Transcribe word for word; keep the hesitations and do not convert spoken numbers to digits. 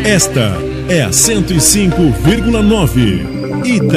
Esta é a cento e cinco vírgula nove.